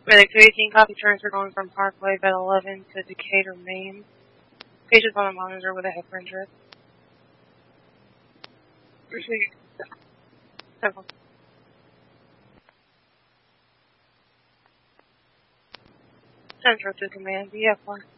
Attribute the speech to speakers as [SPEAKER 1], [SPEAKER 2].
[SPEAKER 1] Medic 218, copy transfer going from Parkway Bed 11 to Decatur, Maine. Patient's on a monitor with a heparin drip. Several. Central to command, VF1.